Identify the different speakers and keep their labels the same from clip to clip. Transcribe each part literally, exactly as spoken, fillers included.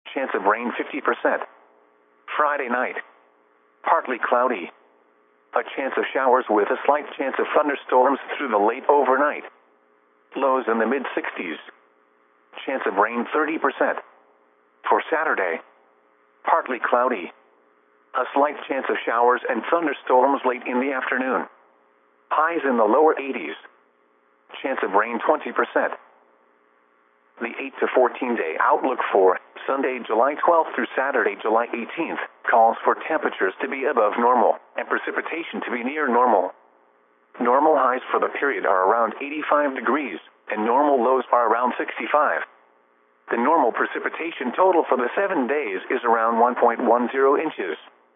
Speaker 1: Chance of rain fifty percent. Friday night. Partly cloudy. A chance of showers with a slight chance of thunderstorms through the late overnight. Lows in the mid sixties. Chance of rain thirty percent. For Saturday. Partly cloudy. A slight chance of showers and thunderstorms late in the afternoon. Highs in the lower eighties. Chance of rain twenty percent. The eight to fourteen day outlook for Sunday, July twelfth through Saturday, July eighteenth, calls for temperatures to be above normal and precipitation to be near normal. Normal highs for the period are around eighty-five degrees, and normal lows are around sixty-five. The normal precipitation total for the seven days is around one point one zero inches.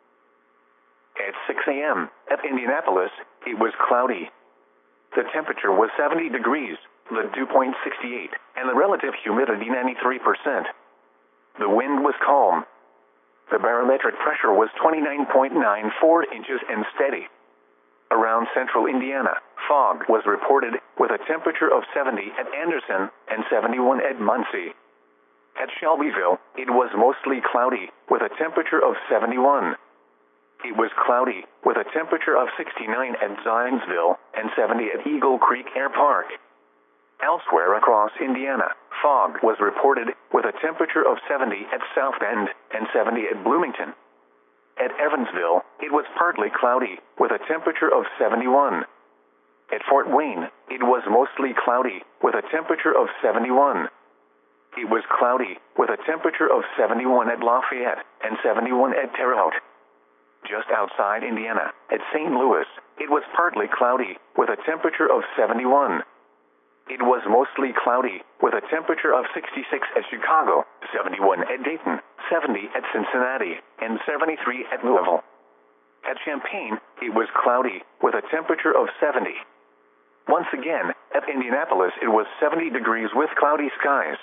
Speaker 1: At six a m at Indianapolis, it was cloudy. The temperature was seventy degrees, the dew point sixty-eight, and the relative humidity ninety-three percent. The wind was calm. The barometric pressure was twenty-nine point nine four inches and steady. Around central Indiana, fog was reported, with a temperature of seventy at Anderson and seventy-one at Muncie. At Shelbyville, it was mostly cloudy, with a temperature of seventy-one. It was cloudy, with a temperature of sixty-nine at Zionsville and seventy at Eagle Creek Air Park. Elsewhere across Indiana, fog was reported, with a temperature of seventy at South Bend and seventy at Bloomington. At Evansville, it was partly cloudy, with a temperature of seventy-one. At Fort Wayne, it was mostly cloudy, with a temperature of seventy-one. It was cloudy, with a temperature of seventy-one at Lafayette and seventy-one at Terre Haute. Just outside Indiana, at Saint Louis, it was partly cloudy, with a temperature of seventy-one. It was mostly cloudy, with a temperature of sixty-six at Chicago, seventy-one at Dayton, seventy at Cincinnati, and seventy-three at Louisville. At Champaign, it was cloudy, with a temperature of seventy. Once again, at Indianapolis it was seventy degrees with cloudy skies.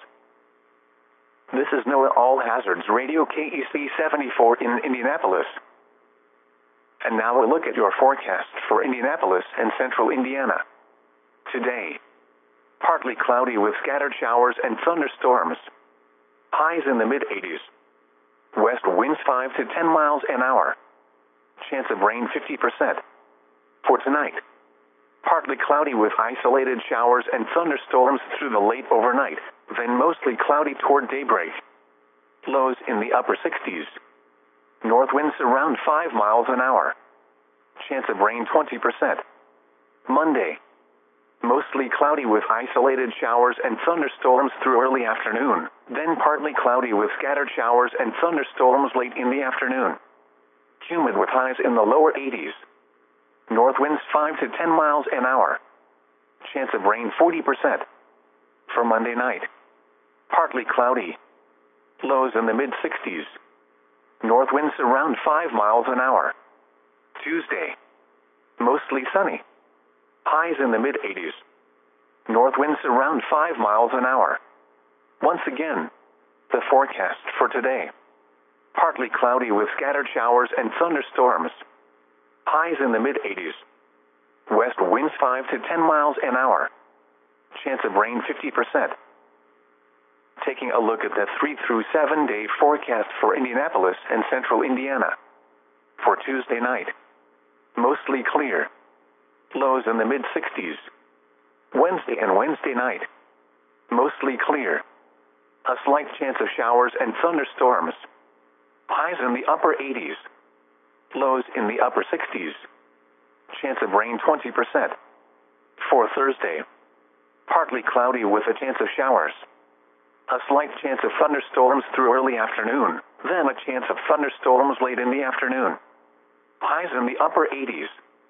Speaker 1: This is NOAA All Hazards Radio K E C seventy-four in Indianapolis. And now a look at your forecast for Indianapolis and central Indiana. Today, partly cloudy with scattered showers and thunderstorms. Highs in the mid eighties. West winds five to ten miles an hour. Chance of rain fifty percent. For tonight, partly cloudy with isolated showers and thunderstorms through the late overnight, then mostly cloudy toward daybreak. Lows in the upper sixties. North winds around five miles an hour. Chance of rain twenty percent. Monday, mostly cloudy with isolated showers and thunderstorms through early afternoon, then partly cloudy with scattered showers and thunderstorms late in the afternoon. Humid with highs in the lower eighties. North winds five to ten miles an hour. Chance of rain forty percent. For Monday night, partly cloudy. Lows in the mid sixties. North winds around five miles an hour. Tuesday, mostly sunny. Highs in the mid eighties. North winds around five miles an hour. Once again, the forecast for today. Partly cloudy with scattered showers and thunderstorms. Highs in the mid eighties. West winds five to ten miles an hour. Chance of rain fifty percent. Taking a look at the three through seven day forecast for Indianapolis and central Indiana. For Tuesday night, mostly clear. Lows in the mid sixties. Wednesday and Wednesday night, mostly clear. A slight chance of showers and thunderstorms. Highs in the upper eighties. Lows in the upper sixties. Chance of rain twenty percent. For Thursday, partly cloudy with a chance of showers. A slight chance of thunderstorms through early afternoon, then a chance of thunderstorms late in the afternoon. Highs in the upper eighties.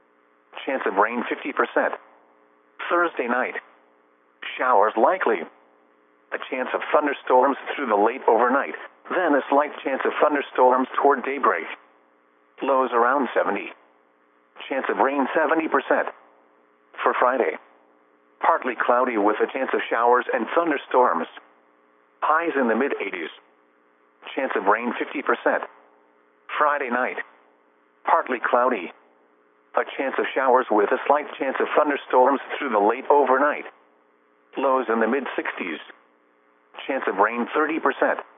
Speaker 1: Chance of rain fifty percent. Thursday night, showers likely. A chance of thunderstorms through the late overnight, then a slight chance of thunderstorms toward daybreak. Lows around seventy. Chance of rain seventy percent. For Friday, partly cloudy with a chance of showers and thunderstorms. Highs in the mid eighties. Chance of rain fifty percent. Friday night, partly cloudy. A chance of showers with a slight chance of thunderstorms through the late overnight. Lows in the mid sixties. Chance of rain thirty percent.